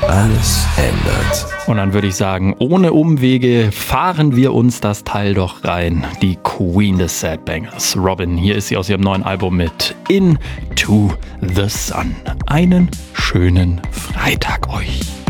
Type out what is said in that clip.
alles ändert. Und dann würde ich sagen, ohne Umwege fahren wir uns das Teil doch rein. Die Queen des Sad Bangers. Robyn, hier ist sie aus ihrem neuen Album mit Into the Sun. Einen schönen Freitag euch.